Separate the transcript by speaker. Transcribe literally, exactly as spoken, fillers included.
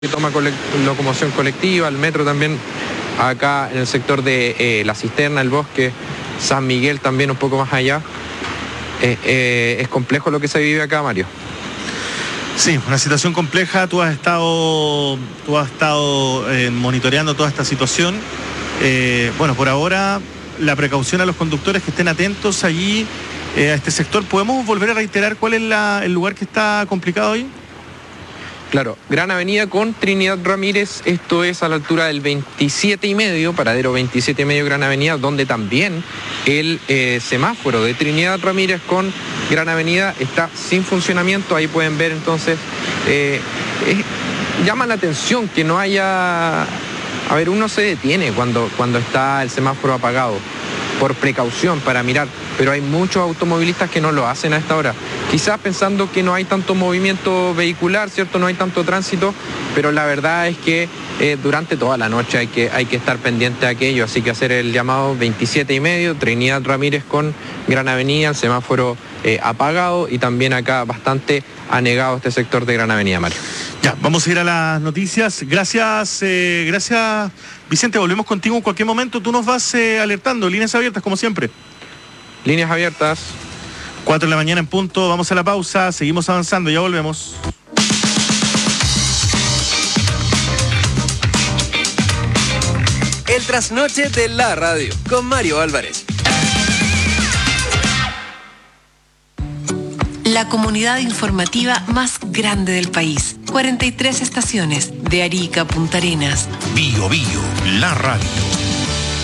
Speaker 1: que toma locomoción colectiva, el metro también, acá en el sector de eh, La Cisterna, el Bosque, San Miguel también un poco más allá. Eh, eh, es complejo lo que se vive acá, Mario.
Speaker 2: Sí, una situación compleja. Tú has estado, tú has estado eh, monitoreando toda esta situación. Eh, bueno, por ahora la precaución a los conductores que estén atentos allí eh, a este sector. ¿Podemos volver a reiterar cuál es la, el lugar que está complicado hoy?
Speaker 1: Claro, Gran Avenida con Trinidad Ramírez, esto es a la altura del veintisiete y medio, paradero veintisiete y medio Gran Avenida, donde también el eh, semáforo de Trinidad Ramírez con Gran Avenida está sin funcionamiento. Ahí pueden ver entonces, eh, es, llama la atención que no haya, a ver, uno se detiene cuando, cuando está el semáforo apagado, por precaución, para mirar, pero hay muchos automovilistas que no lo hacen a esta hora. Quizás pensando que no hay tanto movimiento vehicular, ¿cierto? No hay tanto tránsito, pero la verdad es que eh, durante toda la noche hay que, hay que estar pendiente de aquello, así que hacer el llamado veintisiete y medio, Trinidad Ramírez con Gran Avenida, el semáforo eh, apagado y también acá bastante anegado este sector de Gran Avenida, Mario.
Speaker 2: Ya, vamos a ir a las noticias. Gracias, eh, gracias Vicente, volvemos contigo en cualquier momento. Tú nos vas eh, alertando, líneas abiertas como siempre.
Speaker 1: Líneas abiertas.
Speaker 2: cuatro de la mañana en punto, vamos a la pausa, seguimos avanzando, ya volvemos.
Speaker 3: El trasnoche de la radio, con Mario Álvarez.
Speaker 4: La comunidad informativa más grande del país. cuarenta y tres estaciones, de Arica a Punta Arenas.
Speaker 5: Bio Bio, la radio.